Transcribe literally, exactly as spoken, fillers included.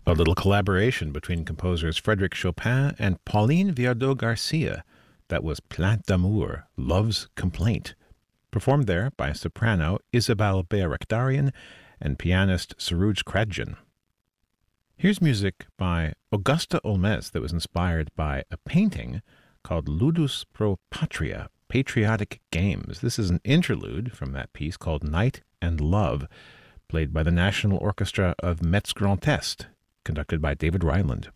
A little collaboration between composers Frédéric Chopin and Pauline Viardot Garcia. That was Plainte d'amour, Love's Complaint, performed there by soprano Isabelle Barekdarian and pianist Suruj Kradjan. Here's music by Augusta Olmes that was inspired by a painting called Ludus pro Patria, Patriotic Games. This is an interlude from that piece called Night and Love, played by the National Orchestra of Metz Grand Est, conducted by David Ryland.